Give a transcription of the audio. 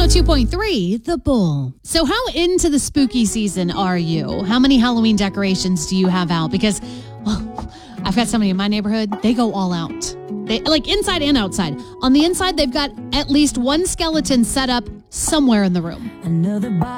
102.3, The Bull. So how into the spooky season are you? How many Halloween decorations do you have out? Because, well, I've got somebody in my neighborhood, they go all out. They like inside and outside. On the inside, they've got at least one skeleton set up somewhere in the room.